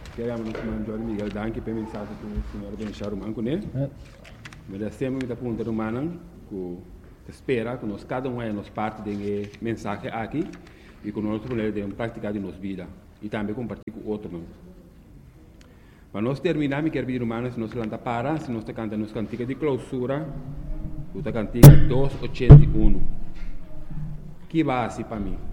Queremos nos Jorge Miguel Danke para mensagem que o senhor Benchar Manco, né? Mas sempre me pergunta humana que espera que nós cada um é nos parte de mensagem aqui e que nós podemos praticar de nossa vida e também compartilhar com outro não. Mas nós terminamos quer vir humanos nós lanta para se nós canta nos cantiga de clausura o cantiga 281 que base para mim